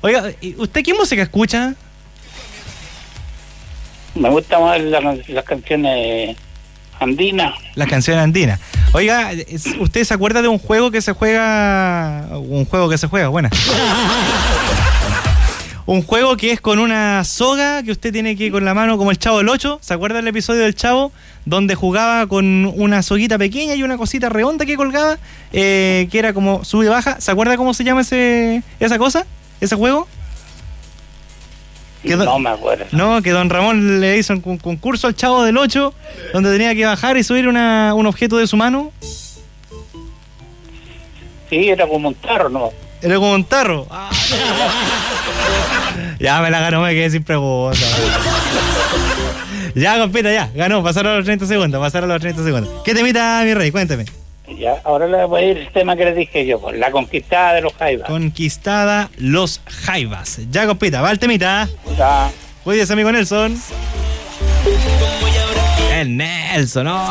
Oiga, ¿usted qué música escucha? Me gustan más las canciones andinas. Las canciones andinas. Oiga, ¿usted se acuerda de un juego que se juega? Buena. Un juego que es con una soga que usted tiene que ir con la mano como el Chavo del 8. ¿Se acuerda del episodio del Chavo? Donde jugaba con una soguita pequeña y una cosita redonda que colgaba, que era como sube y baja. ¿Se acuerda cómo se llama esa cosa? ¿Ese juego? No me acuerdo. No, que don Ramón le hizo un concurso al Chavo del 8 donde tenía que bajar y subir un objeto de su mano. Sí, era como un tarro, ¿no? Era como un tarro. Ah, ya me la ganó, me quedé sin pregunta. Ya, compita, ya. Ganó, pasaron los 30 segundos. ¿Qué temita, mi rey? Cuénteme. Ya, ahora le voy a ir el tema que le dije yo, pues, la conquistada de los Jaivas. Conquistada los Jaivas. Ya, compita, va el temita. Ya. Cuídese, amigo Nelson. El Nelson, ¿no?